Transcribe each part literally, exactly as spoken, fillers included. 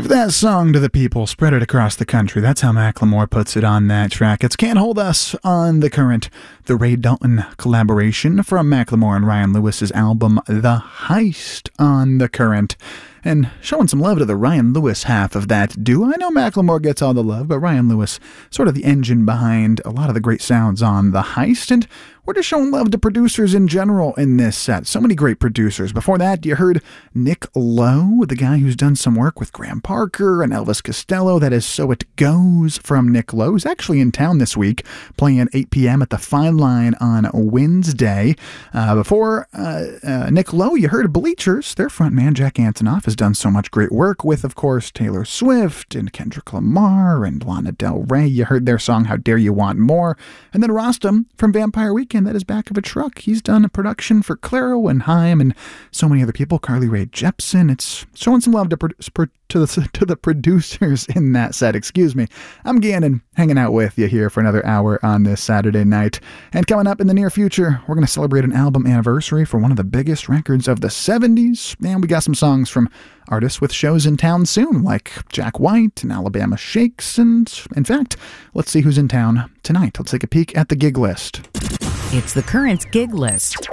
Give that song to the people, spread it across the country. That's how Macklemore puts it on that track. It's Can't Hold Us on The Current, the Ray Dalton collaboration from Macklemore and Ryan Lewis's album The Heist on The Current. And showing some love to the Ryan Lewis half of that duo. I know Macklemore gets all the love, but Ryan Lewis, sort of the engine behind a lot of the great sounds on The Heist. And we're just showing love to producers in general in this set. So many great producers. Before that, you heard Nick Lowe, the guy who's done some work with Graham Parker and Elvis Costello. That is So It Goes from Nick Lowe. He's actually in town this week, playing at eight p.m. at the Fine Line on Wednesday. Uh, before uh, uh, Nick Lowe, you heard Bleachers. Their frontman, Jack Antonoff, has done so much great work with, of course, Taylor Swift and Kendrick Lamar and Lana Del Rey. You heard their song, How Dare You Want More. And then Rostam from Vampire Weekend, that is Back of a Truck. He's done a production for Clairo and Haim and so many other people. Carly Rae Jepsen. It's showing some love to, to, the, to the producers in that set. Excuse me. I'm Gannon, hanging out with you here for another hour on this Saturday night. And coming up in the near future, we're going to celebrate an album anniversary for one of the biggest records of the seventies. And we got some songs from artists with shows in town soon, like Jack White and Alabama Shakes. And in fact, let's see who's in town tonight. Let's take a peek at the gig list. It's the Current's gig list.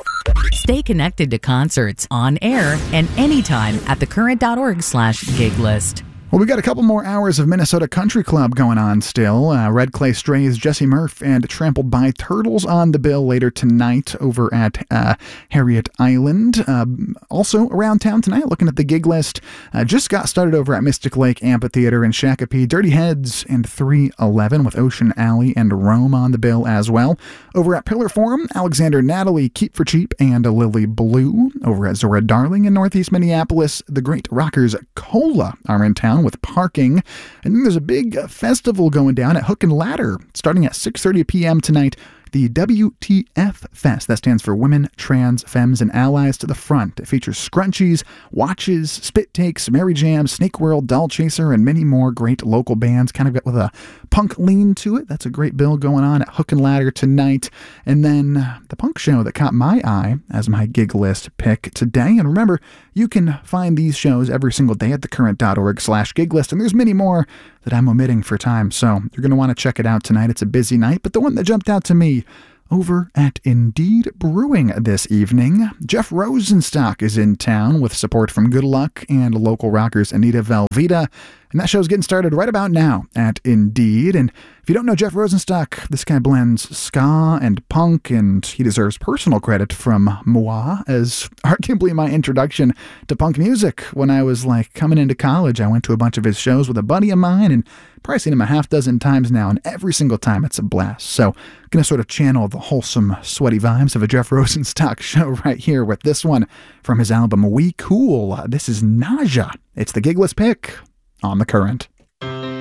Stay connected to concerts on air and anytime at thecurrent.org slash gig list. Well, we got a couple more hours of Minnesota Country Club going on still. Uh, Red Clay Strays, Jesse Murph, and Trampled by Turtles on the bill later tonight over at uh, Harriet Island. Uh, also around town tonight, looking at the gig list, uh, just got started over at Mystic Lake Amphitheater in Shakopee. Dirty Heads and three eleven with Ocean Alley and Rome on the bill as well. Over at Pillar Forum, Alexander Natalie, Keep for Cheap, and Lily Blue. Over at Zora Darling in Northeast Minneapolis, the Great Rockers Cola are in town with Parking. And then there's a big festival going down at Hook and Ladder starting at six thirty p.m. tonight. The W T F Fest, that stands for Women, Trans, Femmes, and Allies to the Front. It features scrunchies, watches, spit takes, Mary Jam, Snake World, Doll Chaser, and many more great local bands, kind of got with a punk lean to it. That's a great bill going on at Hook and Ladder tonight. And then the punk show that caught my eye as my gig list pick today. And remember, you can find these shows every single day at thecurrent.org slash gig list. And there's many more that I'm omitting for time. So you're going to want to check it out tonight. It's a busy night, but the one that jumped out to me over at Indeed Brewing this evening, Jeff Rosenstock is in town with support from Good Luck and local rockers Anita Velveeta. And that show's getting started right about now at Indeed. And if you don't know Jeff Rosenstock, this guy blends ska and punk, and he deserves personal credit from moi as arguably my introduction to punk music. When I was like coming into college, I went to a bunch of his shows with a buddy of mine, and probably seen him a half dozen times now, and every single time it's a blast. So I'm going to sort of channel the wholesome, sweaty vibes of a Jeff Rosenstock show right here with this one from his album We Cool. This is Nausea. It's the gigless pick on The Current.